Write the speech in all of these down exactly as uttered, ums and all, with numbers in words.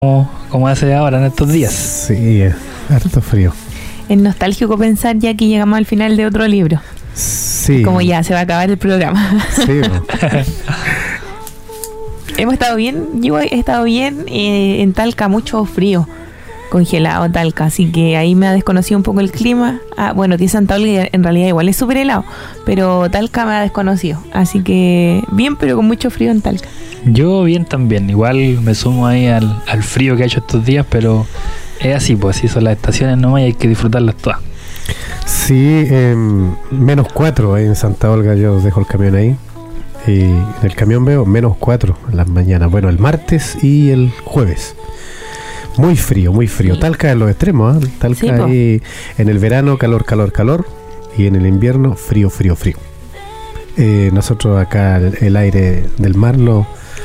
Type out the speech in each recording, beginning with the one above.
como hace ahora en estos días. Sí, es harto frío. Es nostálgico pensar ya que llegamos al final de otro libro. Sí. Como ya se va a acabar el programa. Sí. Hemos estado bien, yo he estado bien eh, en Talca, mucho frío, congelado Talca, así que ahí me ha desconocido un poco el clima. Ah, bueno, que Santa Olga en realidad igual es súper helado, pero Talca me ha desconocido, así que bien, pero con mucho frío en Talca. Yo bien también, igual me sumo ahí al, al frío que ha hecho estos días, pero es así, pues así son las estaciones nomás y hay que disfrutarlas todas. Sí, eh, menos cuatro ahí en Santa Olga, yo dejo el camión ahí. Y en el camión veo menos cuatro en las mañanas. Bueno, el martes y el jueves. Muy frío, muy frío. Sí. Talca en los extremos, ¿eh? Talca sí, ahí en el verano calor, calor, calor. Y en el invierno frío, frío, frío. Eh, nosotros acá el, el aire del mar lo,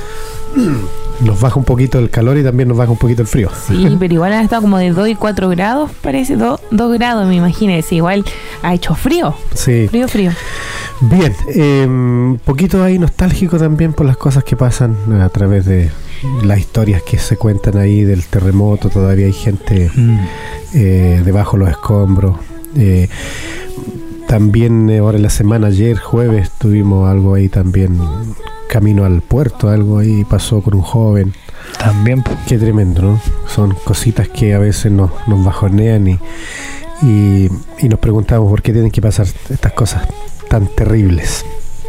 nos baja un poquito el calor y también nos baja un poquito el frío. Sí, pero igual ha estado como de dos y cuatro grados, parece, dos grados, me imagino. Igual ha hecho frío. Sí. Frío, frío. Bien, eh, un poquito ahí nostálgico también por las cosas que pasan a través de las historias que se cuentan ahí del terremoto. Todavía hay gente mm. eh, debajo de los escombros. Eh, también eh, ahora en la semana, ayer jueves, tuvimos algo ahí también, camino al puerto, algo ahí pasó con un joven. También. Qué tremendo, ¿no? Son cositas que a veces nos, nos bajonean y, y, y nos preguntamos por qué tienen que pasar estas cosas tan terribles.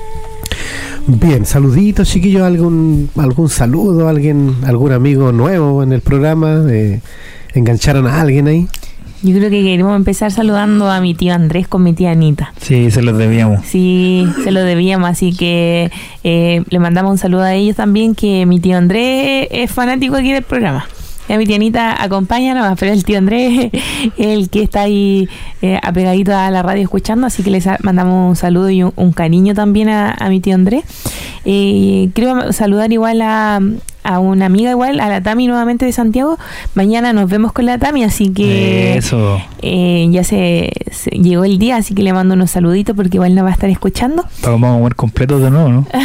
Bien, saluditos, chiquillos, algún algún saludo, alguien, algún amigo nuevo en el programa, eh, engancharon a alguien ahí. Yo creo que queremos empezar saludando a mi tío Andrés con mi tía Anita. Sí, se los debíamos. Sí, se los debíamos, así que eh, le mandamos un saludo a ellos también, que mi tío Andrés es fanático aquí del programa. Ya mi tía Anita acompaña nomás, pero el tío Andrés es el que está ahí eh, apegadito a la radio escuchando, así que les mandamos un saludo y un, un cariño también a, a mi tío Andrés. Eh, quiero saludar igual a, a una amiga igual, a la Tami nuevamente de Santiago. Mañana nos vemos con la Tami, así que eso. Eh, ya se, se llegó el día, así que le mando unos saluditos porque igual nos va a estar escuchando. Vamos a comer completos de nuevo, ¿no?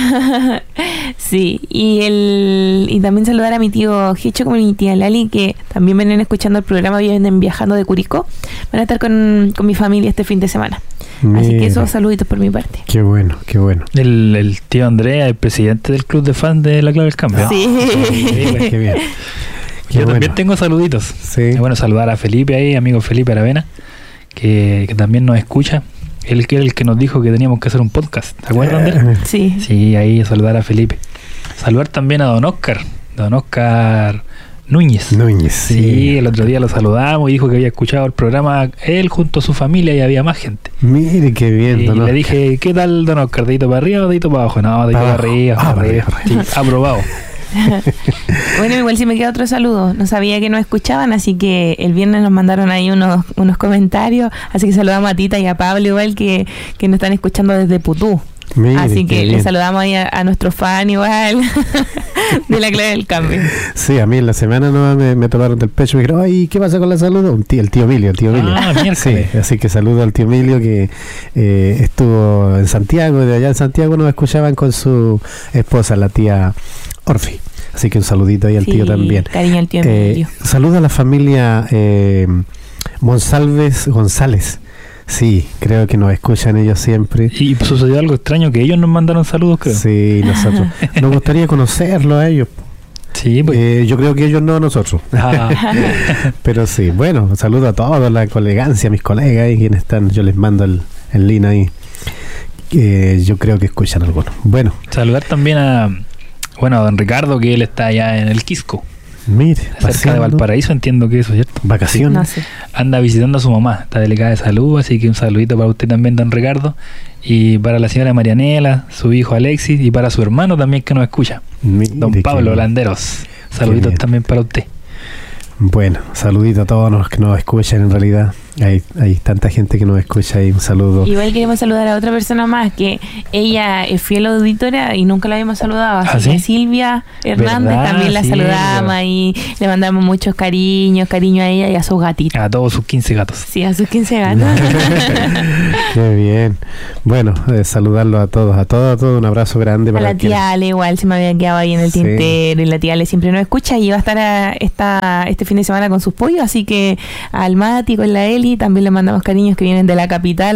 Sí, y el y también saludar a mi tío Hecho como mi tía Lali, que también vienen escuchando el programa, vienen viajando de Curicó. Van a estar con, con mi familia este fin de semana. Mira. Así que esos saluditos por mi parte. Qué bueno, qué bueno. El, el tío Andrea, el presidente del club de fans de La Clave del Cambio. Sí. Mira, qué bien. Qué Yo bueno. también tengo saluditos. Sí. Y bueno, saludar a Felipe ahí, amigo Felipe Aravena, que, que también nos escucha. Él que era el que nos dijo que teníamos que hacer un podcast. ¿Te acuerdas de él? Sí. Sí, ahí saludar a Felipe. Saludar también a don Oscar. Don Oscar Núñez. Núñez, sí. sí. El otro día lo saludamos y dijo que había escuchado el programa él junto a su familia y había más gente. Mire qué bien, y don le Oscar. dije, ¿qué tal, don Oscar? ¿Dedito para arriba o dedito para abajo? No, dedito para arriba, Ah, para arriba. arriba. Sí, aprobado. Bueno, igual si me queda otro saludo. No sabía que nos escuchaban, así que el viernes nos mandaron ahí unos, unos comentarios. Así que saludamos a Tita y a Pablo igual que, que nos están escuchando desde Putú. Mire, así que bien. les saludamos ahí a, a nuestro fan igual de La Clave del Cambio. Sí, a mí en la semana no me, me tomaron del pecho y me dijeron, ay, ¿qué pasa con la salud? Un tío, el tío Emilio, el tío Emilio. Ah, miércoles. Sí, así que saludo al tío Emilio que eh, estuvo en Santiago, y de allá en Santiago nos escuchaban con su esposa, la tía Orfi. Así que un saludito ahí al Sí, tío también. Cariño al tío Emilio. Eh, saludo a la familia eh, Monsalves González. Sí, creo que nos escuchan ellos siempre. Y sucedió algo extraño, que ellos nos mandaron saludos, creo. Sí, nosotros. Nos gustaría conocerlos a ellos. Sí, pues. Eh, yo creo que ellos no a nosotros. Ah. Pero sí, bueno, un saludo a todos, la colegancia, a mis colegas y quienes están. Yo les mando el, el link ahí. Eh, yo creo que escuchan algunos. Bueno. Saludar también a, bueno, a don Ricardo, que él está allá en el Quisco. Mire, cerca paseando. de Valparaíso, entiendo que eso, ¿cierto? Vacaciones. No sé. Anda visitando a su mamá, está delicada de salud, así que un saludito para usted también, don Ricardo, y para la señora Marianela, su hijo Alexis, y para su hermano también que nos escucha, Mire, don Pablo qué- Landeros. Saluditos también para usted. Bueno, saludito a todos los que nos escuchan en realidad. Hay, hay tanta gente que nos escucha y un saludo. Igual queremos saludar a otra persona más que ella es fiel auditora y nunca la habíamos saludado. Así ¿Ah, sí? que Silvia Hernández ¿Verdad? también la Sí, saludamos y le mandamos muchos cariños, cariño a ella y a sus gatitos. A todos sus quince gatos. Sí, a sus quince gatos. Qué bien. Bueno, eh, saludarlos a todos, a todos, a todos. Un abrazo grande A para la tía Ale igual se me había quedado ahí en el Sí. tintero y la tía Ale siempre nos escucha y va a estar a esta, este fin de semana con sus pollos, así que al Mati, con la Eli también le mandamos cariños que vienen de la capital.